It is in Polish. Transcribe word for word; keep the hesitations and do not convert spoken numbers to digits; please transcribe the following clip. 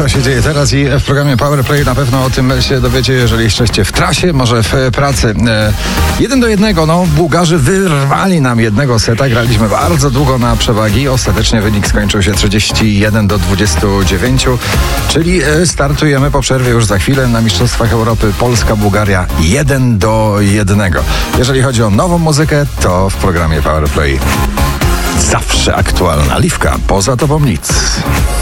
co się dzieje teraz i w programie Power Play na pewno o tym się dowiecie, jeżeli jesteście w trasie, może w pracy. E, jeden do jednego, no Bułgarzy wyrwali nam jednego seta, graliśmy bardzo długo na przewagi, ostatecznie wynik skończył się trzydzieści jeden do dwudziestu dziewięciu, czyli startujemy po przerwie już za chwilę na Mistrzostwach Europy Polska-Bułgaria jeden do jednego. Jeżeli chodzi o nową muzykę, to w programie Power Play zawsze aktualna Liwka, poza tobą nic.